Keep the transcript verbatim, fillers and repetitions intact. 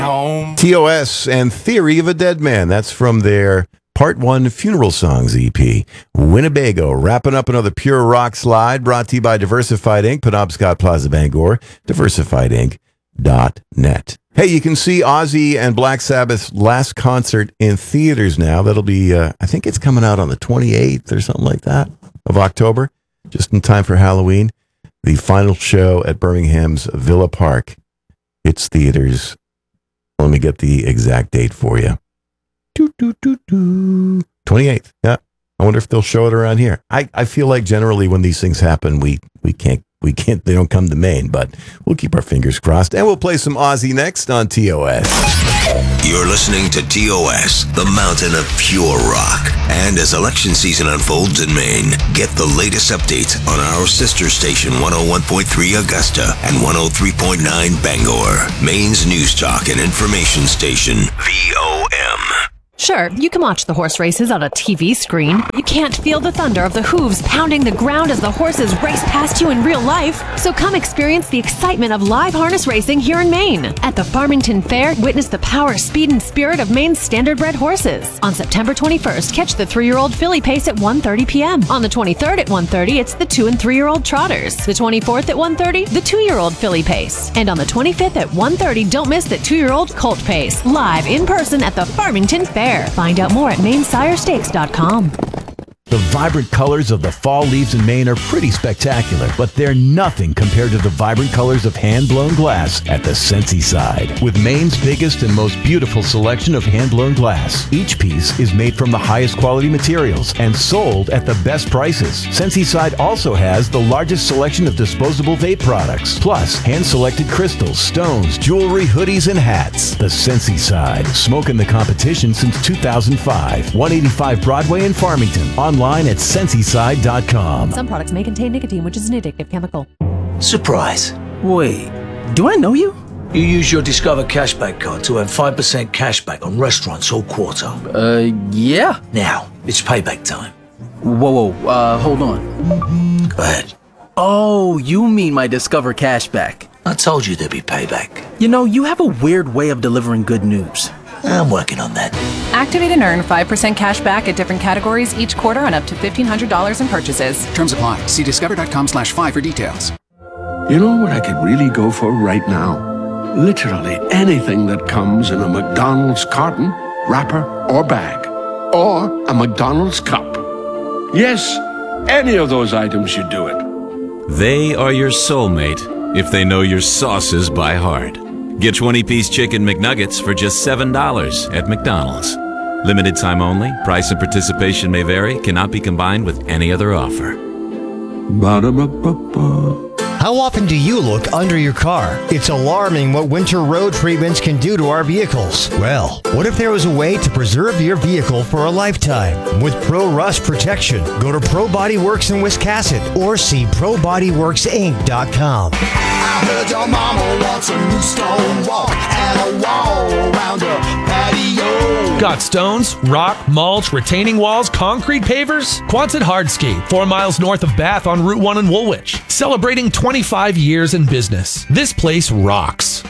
T O S and Theory of a Dead Man. That's from their Part one Funeral Songs E P. Winnebago, wrapping up another pure rock slide, brought to you by Diversified Incorporated, Penobscot Plaza, Bangor, diversified inc dot net. Hey, you can see Ozzy and Black Sabbath's last concert in theaters now. That'll be, uh, I think it's coming out on the twenty-eighth or something like that of October, just in time for Halloween. The final show at Birmingham's Villa Park. It's theaters. Let me get the exact date for you. Doo, doo, doo, doo. twenty-eighth. Yeah. I wonder if they'll show it around here. I, I feel like generally when these things happen, we, we can't, we can't, they don't come to Maine, but we'll keep our fingers crossed. And we'll play some Ozzy next on T O S. You're listening to T O S, the mountain of pure rock. And as election season unfolds in Maine, get the latest updates on our sister station one oh one point three Augusta and one oh three point nine Bangor, Maine's news talk and information station, V O M. Sure, you can watch the horse races on a T V screen. You can't feel the thunder of the hooves pounding the ground as the horses race past you in real life. So come experience the excitement of live harness racing here in Maine. At the Farmington Fair, witness the power, speed, and spirit of Maine's standardbred horses. On September twenty-first, catch the three-year-old filly pace at one thirty p.m. On the twenty-third at one thirty, it's the two- and three-year-old trotters. The twenty-fourth at one thirty, the two-year-old filly pace. And on the twenty-fifth at one thirty, don't miss the two-year-old colt pace. Live in person at the Farmington Fair. Find out more at maine sire stakes dot com. The vibrant colors of the fall leaves in Maine are pretty spectacular, but they're nothing compared to the vibrant colors of hand-blown glass at the Scentsy Side. With Maine's biggest and most beautiful selection of hand-blown glass, each piece is made from the highest quality materials and sold at the best prices. Scentsy Side also has the largest selection of disposable vape products, plus hand-selected crystals, stones, jewelry, hoodies, and hats. The Scentsy Side, smoking the competition since two thousand five. one eighty-five Broadway in Farmington. Online at Scentsy Side dot com. Some products may contain nicotine, which is an addictive chemical. Surprise. Wait, do I know you? You use your Discover Cashback card to earn five percent cashback on restaurants all quarter. Uh, yeah. Now, it's payback time. Whoa, whoa, uh, hold on. Go ahead. Oh, you mean my Discover Cashback. I told you there'd be payback. You know, you have a weird way of delivering good news. I'm working on that. Activate and earn five percent cash back at different categories each quarter on up to fifteen hundred dollars in purchases. Terms apply. See discover.com slash five for details. You know what I could really go for right now? Literally anything that comes in a McDonald's carton, wrapper, or bag. Or a McDonald's cup. Yes, any of those items should do it. They are your soulmate if they know your sauces by heart. Get twenty-piece chicken McNuggets for just seven dollars at McDonald's. Limited time only. Price and participation may vary. Cannot be combined with any other offer. Ba-da-ba-ba-ba. How often do you look under your car? It's alarming what winter road treatments can do to our vehicles. Well, what if there was a way to preserve your vehicle for a lifetime? With Pro Rust Protection, go to Pro Body Works in Wiscasset or see pro body works inc dot com. I heard your mama wants a new stone wall and a wall around her patio. Got stones, rock, mulch, retaining walls, concrete pavers? Quonset Hardscape, four miles north of Bath on Route one in Woolwich. Celebrating twenty-five years in business. This place rocks.